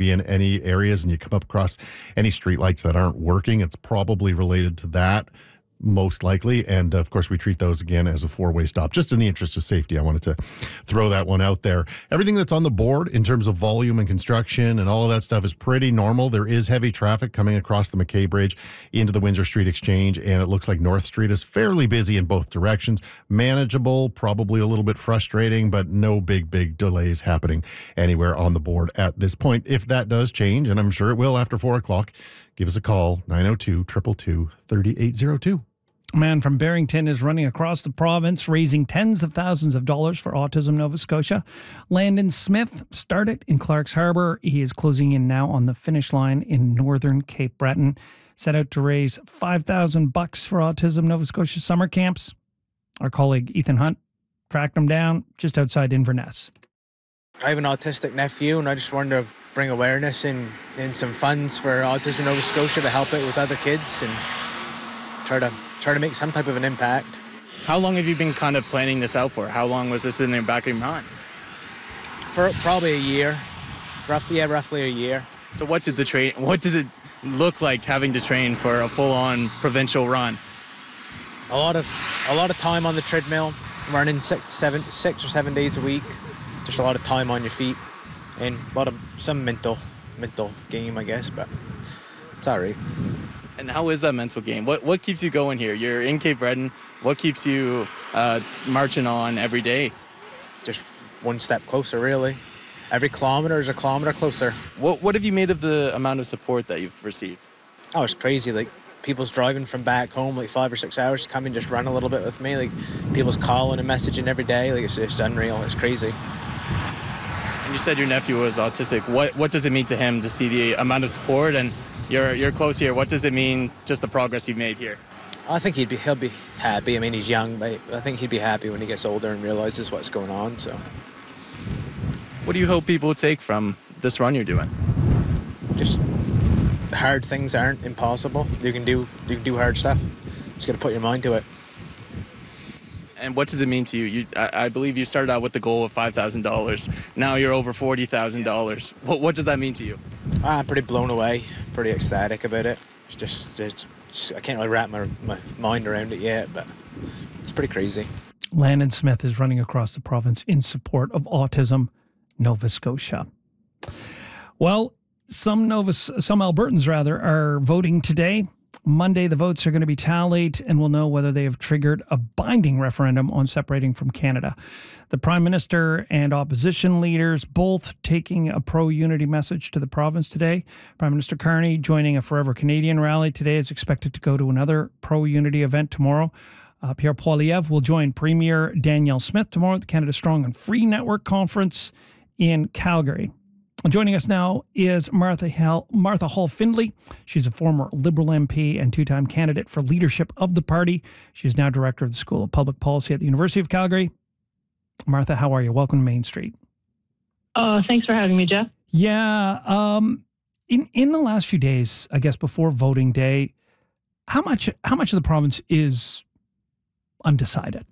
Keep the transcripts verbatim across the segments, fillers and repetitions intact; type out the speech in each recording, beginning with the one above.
be in any areas and you come up across any streetlights that aren't working, it's probably related to that. Most likely. And of course, we treat those again as a four-way stop. Just in the interest of safety, I wanted to throw that one out there. Everything that's on the board in terms of volume and construction and all of that stuff is pretty normal. There is heavy traffic coming across the McKay Bridge into the Windsor Street Exchange, and it looks like North Street is fairly busy in both directions. Manageable, probably a little bit frustrating, but no big, big delays happening anywhere on the board at this point. If that does change, and I'm sure it will after four o'clock, give us a call, nine oh two, two two two, three eight oh two. A man from Barrington is running across the province, raising tens of thousands of dollars for Autism Nova Scotia. Landon Smith started in Clark's Harbour. He is closing in now on the finish line in northern Cape Breton. Set out to raise five thousand bucks for Autism Nova Scotia summer camps. Our colleague Ethan Hunt tracked him down just outside Inverness. I have an autistic nephew, and I just wanted to bring awareness and, and some funds for Autism Nova Scotia to help it with other kids and try to try to make some type of an impact. How long have you been kind of planning this out for? How long was this in the back of your mind? For probably a year, roughly, yeah, roughly a year. So what did the train? What does it look like having to train for a full-on provincial run? A lot of a lot of time on the treadmill, running six, seven, six or seven days a week. Just a lot of time on your feet, and a lot of some mental, mental game, I guess. But it's all right. And how is that mental game? What what keeps you going here? You're in Cape Breton. What keeps you uh, marching on every day? Just one step closer, really. Every kilometre is a kilometre closer. What what have you made of the amount of support that you've received? Oh, it's crazy. Like, people's driving from back home, like five or six hours to come and just run a little bit with me. Like, people's calling and messaging every day. Like, it's just unreal. It's crazy. And you said your nephew was autistic. What what does it mean to him to see the amount of support? And you're you're close here. What does it mean, just the progress you've made here? I think he'd be he'll be happy. I mean, he's young, but I think he'd be happy when he gets older and realizes what's going on. So, what do you hope people take from this run you're doing? Just hard things aren't impossible. You can do you can do hard stuff. Just got to put your mind to it. And what does it mean to you? You, I, I believe you started out with the goal of five thousand dollars. Now you're over forty thousand dollars. What, what does that mean to you? I'm pretty blown away, pretty ecstatic about it. It's just, it's just I can't really wrap my, my mind around it yet, but it's pretty crazy. Landon Smith is running across the province in support of Autism Nova Scotia. Well, some Nova, some Albertans rather, are voting today. Monday, the votes are going to be tallied, and we'll know whether they have triggered a binding referendum on separating from Canada. The Prime Minister and opposition leaders both taking a pro-unity message to the province today. Prime Minister Carney joining a Forever Canadian rally today, is expected to go to another pro-unity event tomorrow. Uh, Pierre Poilievre will join Premier Danielle Smith tomorrow at the Canada Strong and Free Network Conference in Calgary. Joining us now is Martha Hall, Martha Hall Findlay. She's a former Liberal M P and two-time candidate for leadership of the party. She is now director of the School of Public Policy at the University of Calgary. Martha, how are you? Welcome to Main Street. Uh, thanks for having me, Jeff. Yeah. Um, in in the last few days, I guess before voting day, how much how much of the province is undecided?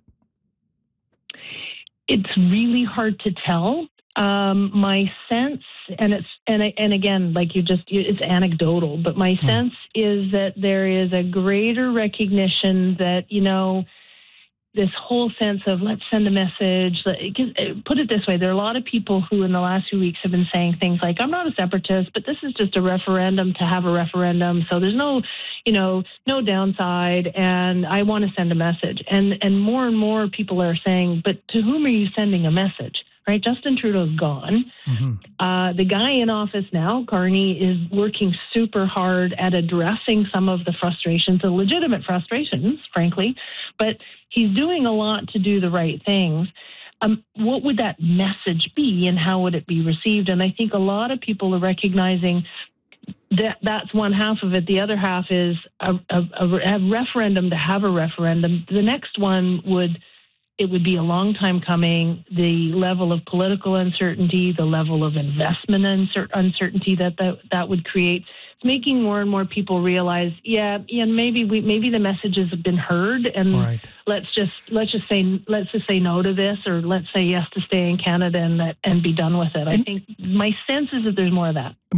It's really hard to tell. Um, my sense, and it's and and again, like you just, it's anecdotal, but my hmm. sense is that there is a greater recognition that, you know, this whole sense of let's send a message. Put it this way, there are a lot of people who in the last few weeks have been saying things like, I'm not a separatist, but this is just a referendum to have a referendum. So there's no, you know, no downside, and I want to send a message. And and more and more people are saying, but to whom are you sending a message? Right, Justin Trudeau's gone. Mm-hmm. Uh, the guy in office now, Carney, is working super hard at addressing some of the frustrations, the legitimate frustrations, frankly, but he's doing a lot to do the right things. Um, what would that message be, and how would it be received? And I think a lot of people are recognizing that that's one half of it. The other half is a, a, a referendum to have a referendum. The next one would... It would be a long time coming. The level of political uncertainty, the level of investment uncer- uncertainty that, that that would create, it's making more and more people realize, yeah, yeah, maybe we maybe the messages have been heard, and right. let's just let's just say let's just say no to this, or let's say yes to stay in Canada and and be done with it. I think my sense is that there's more of that.